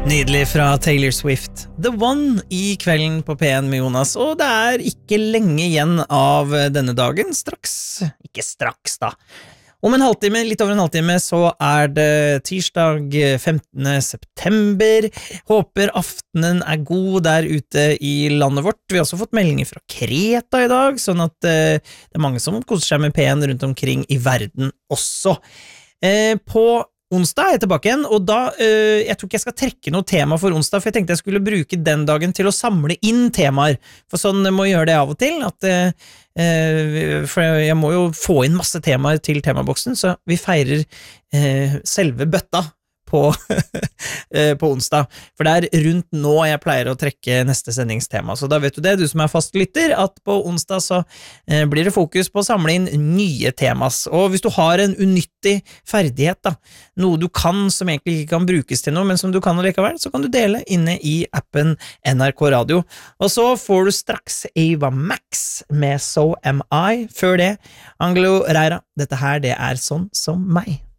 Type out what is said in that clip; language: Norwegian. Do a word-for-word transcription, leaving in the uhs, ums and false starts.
Nydelig fra Taylor Swift. The One I kvelden på P en med Jonas, og det er ikke lenge igjen av denne dagen. Straks, ikke straks da. Om en halvtime, litt over en halvtime, så er det tirsdag femtende september. Håper aftenen er god der ute i landet vårt. Vi har også fått meldinger fra Kreta i dag, sånn at eh, det er mange som koser seg med P en rundt omkring i verden også. Eh, på onsdag er jeg tilbake igjen, og da, øh, jeg tror ikke jeg skal trekke noe tema for onsdag, for jeg tenkte jeg skulle bruke den dagen til å samle inn temaer, for sånn jeg må gjøre det av og til, at, øh, for jeg må jo få inn masse temaer til temaboksen, så vi feirer øh, selve bøtta på, på onsdag, for det er rundt nå jeg pleier å trekke neste sendingstema, så da vet du det, du som er fast lytter, at på onsdag så eh, blir det fokus på å samle inn nye temas, og hvis du har en unyttig ferdighet da, noe du kan som egentlig ikke kan brukes til noe, men som du kan likevel, så kan du dele inne i appen N R K Radio, og så får du straks Ava Max med So Am I, før det, Angelo Reira, dette her det er sånn som meg.